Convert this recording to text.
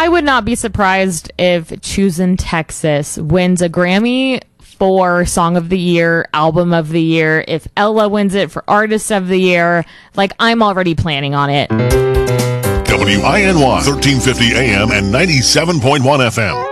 I would not be surprised if Choosing Texas wins a Grammy for Song of the Year, Album of the Year, if Ella wins it for Artist of the Year. Like, I'm already planning on it. WINY 1350 AM and 97.1 FM.